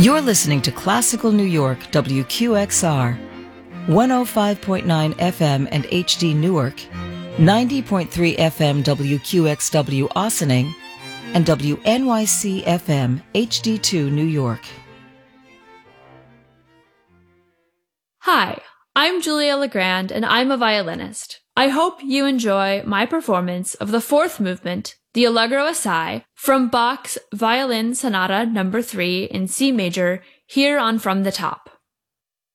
You're listening to Classical New York, WQXR, 105.9 FM and HD Newark, 90.3 FM WQXW Ossining, and WNYC FM HD2 New York. Hi, I'm Julia Legrand, and I'm a violinist. I hope you enjoy my performance of the fourth movement, the Allegro Assai, from Bach's Violin Sonata No. 3 in C major, here on From the Top.